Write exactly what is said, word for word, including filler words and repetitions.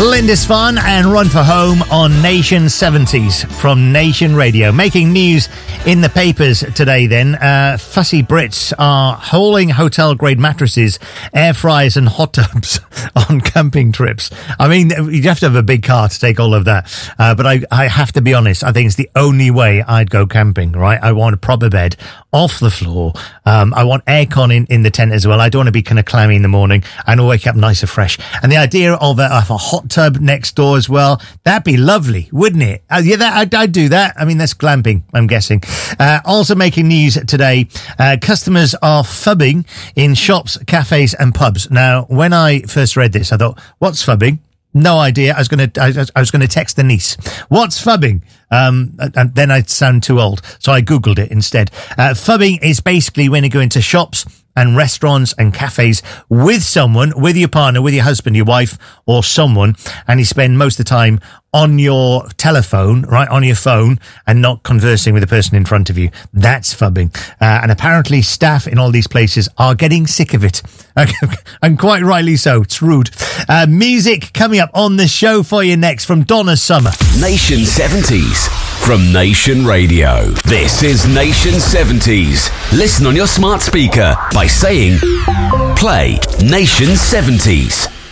Lindisfarne and Run for Home on Nation seventies from Nation Radio. Making news in the papers today then. Uh, fussy Brits are hauling hotel-grade mattresses, air fryers and hot tubs on camping trips. I mean, you'd have to have a big car to take all of that. Uh, but I, I have to be honest, I think it's the only way I'd go camping, right? I want a proper bed off the floor. Um, I want aircon in, in the tent as well. I don't want to be kind of clammy in the morning. I want to wake up nice and fresh. And the idea of a, of a hot tub next door as well, that'd be lovely, wouldn't it? Uh, yeah, that, I'd, I'd do that. I mean, that's glamping, I'm guessing. Uh, also making news today, uh, customers are fubbing in shops, cafes and pubs. Now, when I first read this, I thought, what's fubbing? No idea. I was going to, I, I was going to text the niece. What's fubbing? Um, and then I'd sound too old. So I Googled it instead. Uh, fubbing is basically when you go into shops and restaurants and cafes with someone, with your partner, with your husband, your wife, or someone, and you spend most of the time on your telephone, right, on your phone, and not conversing with the person in front of you. That's fubbing. Uh, and apparently staff in all these places are getting sick of it. And quite rightly so. It's rude. Uh, music coming up on the show for you next from Donna Summer. Nation seventies from Nation Radio. This is Nation seventies. Listen on your smart speaker by saying, play Nation seventies.